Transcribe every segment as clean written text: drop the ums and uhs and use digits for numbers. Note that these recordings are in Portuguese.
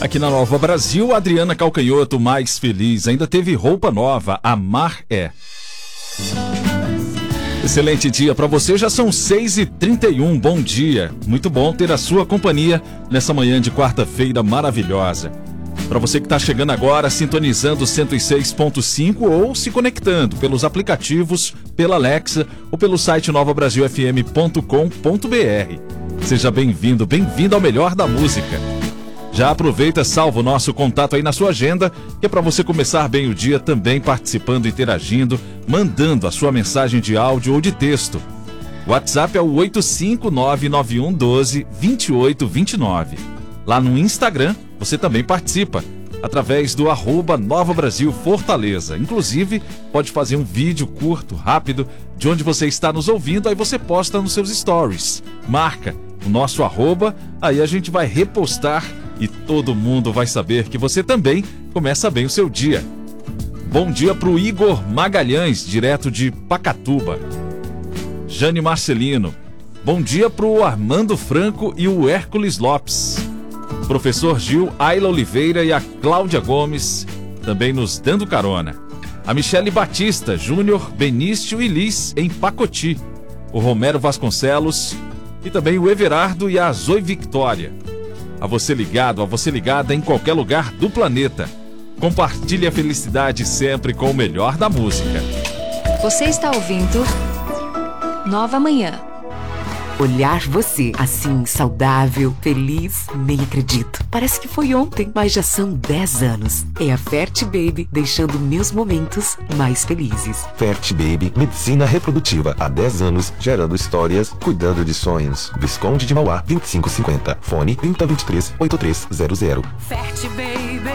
Aqui na Nova Brasil, Adriana Calcanhoto, mais feliz. Ainda teve roupa nova, Amar é. Excelente dia para você, já são 6h31, bom dia. Muito bom ter a sua companhia nessa manhã de quarta-feira maravilhosa. Para você que está chegando agora, sintonizando 106.5 ou se conectando pelos aplicativos, pela Alexa ou pelo site novabrasilfm.com.br. Seja bem-vindo, bem-vindo ao melhor da música. Já aproveita, salva o nosso contato aí na sua agenda, que é para você começar bem o dia também participando, interagindo, mandando a sua mensagem de áudio ou de texto. O WhatsApp é o 85991122829. Lá no Instagram, você também participa, através do @NovaBrasilFortaleza. Inclusive, pode fazer um vídeo curto, rápido, de onde você está nos ouvindo, aí você posta nos seus stories. Marca o nosso @, aí a gente vai repostar e todo mundo vai saber que você também começa bem o seu dia. Bom dia pro Igor Magalhães, direto de Pacatuba. Jane Marcelino. Bom dia pro Armando Franco e o Hércules Lopes. Professor Gil, Ayla Oliveira e a Cláudia Gomes, também nos dando carona. A Michele Batista, Júnior, Benício e Liz, em Pacoti. O Romero Vasconcelos e também o Everardo e a Zoe Victória. A você ligado, a você ligada em qualquer lugar do planeta. Compartilhe a felicidade sempre com o melhor da música. Você está ouvindo Nova Manhã. Olhar você assim, saudável, feliz, nem acredito. Parece que foi ontem, mas já são 10 anos. É a Fert Baby deixando meus momentos mais felizes. Fert Baby, medicina reprodutiva há 10 anos, gerando histórias, cuidando de sonhos. Visconde de Mauá, 2550. Fone 3023-8300. Fert Baby,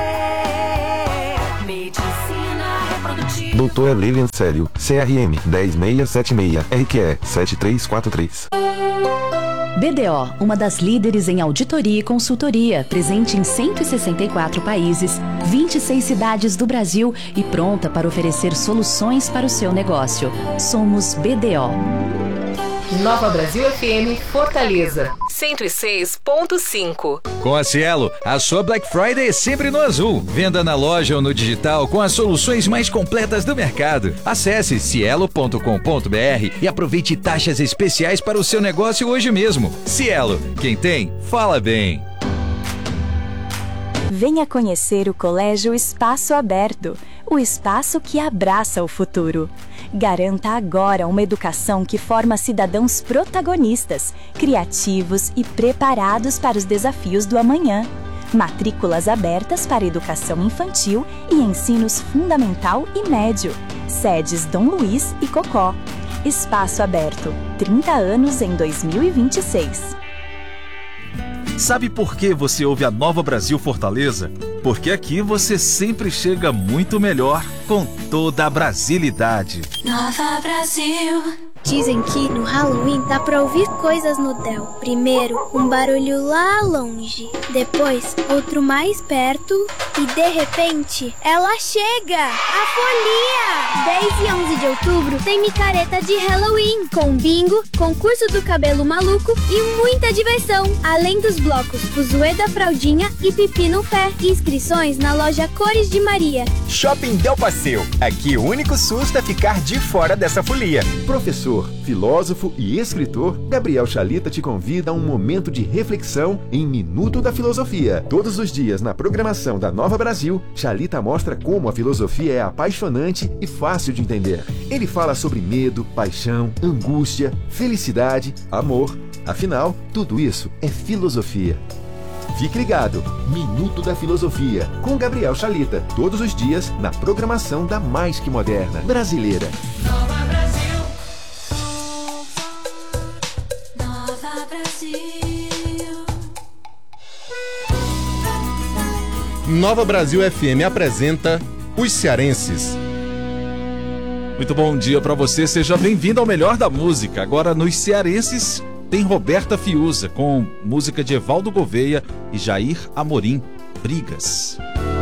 medicina reprodutiva. Doutora Lilian Célio, CRM 10676, RQE 7343. BDO, uma das líderes em auditoria e consultoria, presente em 164 países, 26 cidades do Brasil e pronta para oferecer soluções para o seu negócio. Somos BDO. Nova Brasil FM Fortaleza 106.5. Com a Cielo, a sua Black Friday é sempre no azul. Venda na loja ou no digital com as soluções mais completas do mercado. Acesse cielo.com.br e aproveite taxas especiais para o seu negócio hoje mesmo. Cielo, quem tem, fala bem. Venha conhecer o Colégio Espaço Aberto, o espaço que abraça o futuro. Garanta agora uma educação que forma cidadãos protagonistas, criativos e preparados para os desafios do amanhã. Matrículas abertas para educação infantil e ensinos fundamental e médio. Sedes Dom Luiz e Cocó. Espaço Aberto, 30 anos em 2026. Sabe por que você ouve a Nova Brasil Fortaleza? Porque aqui você sempre chega muito melhor com toda a brasilidade. Nova Brasil. Dizem que no Halloween dá pra ouvir coisas no Del. Primeiro, um barulho lá longe. Depois, outro mais perto. E de repente, ela chega! A folia! 10 e 11 de outubro tem micareta de Halloween. Com bingo, concurso do cabelo maluco e muita diversão. Além dos blocos Fuzuê da Fraldinha e Pipi no Pé. Inscrições na loja Cores de Maria. Shopping Del Passeio. Aqui o único susto é ficar de fora dessa folia. Professor, filósofo e escritor, Gabriel Chalita te convida a um momento de reflexão em Minuto da Filosofia. Todos os dias na programação da Nova Brasil, Chalita mostra como a filosofia é apaixonante e fácil de entender. Ele fala sobre medo, paixão, angústia, felicidade, amor. Afinal, tudo isso é filosofia. Fique ligado, Minuto da Filosofia, com Gabriel Chalita, todos os dias na programação da mais que moderna brasileira. Nova Brasil FM apresenta Os Cearenses. Muito bom dia para você, seja bem-vindo ao melhor da música. Agora nos Cearenses tem Roberta Fiuza com música de Evaldo Gouveia e Jair Amorim, Brigas.